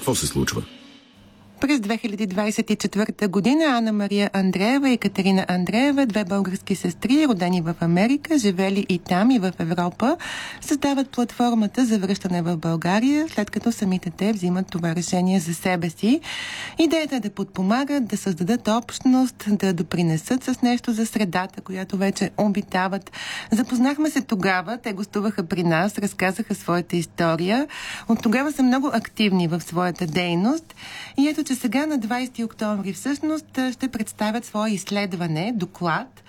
Какво се случва? През 2024 година Анна Мария Андреева и Катерина Андреева, две български сестри, родени в Америка, живели и там, и в Европа, създават платформата за връщане в България, след като самите те взимат това решение за себе си. Идеята е да подпомагат, да създадат общност, да допринесат с нещо за средата, която вече обитават. Запознахме се тогава, те гостуваха при нас, разказаха своята история. От тогава са много активни в своята дейност. И ето, че сега на 20 октомври всъщност ще представят свое изследване, доклад,